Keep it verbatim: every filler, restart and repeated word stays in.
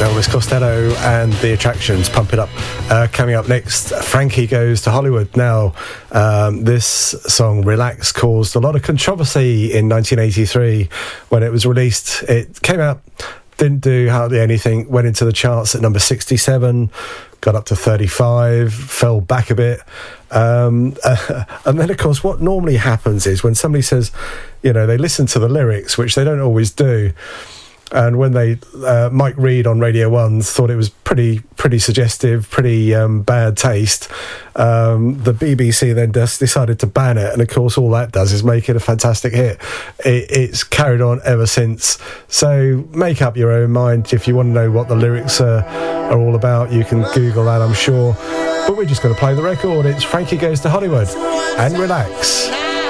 Elvis Costello and the Attractions, Pump It Up. Uh, coming up next, Frankie Goes to Hollywood. Now, um, this song, Relax, caused a lot of controversy in nineteen eighty-three when it was released. It came out, didn't do hardly anything, went into the charts at number sixty-seven, got up to thirty-five, fell back a bit. Um, uh, and then, of course, what normally happens is when somebody says, you know, they listen to the lyrics, which they don't always do. And when they, uh, Mike Reid on Radio one thought it was pretty, pretty suggestive, pretty um, bad taste. Um, the B B C then just decided to ban it, and of course, all that does is make it a fantastic hit. It, it's carried on ever since. So make up your own mind. If you want to know what the lyrics are, are all about, you can Google that, I'm sure. But we're just going to play the record. It's Frankie Goes to Hollywood and Relax.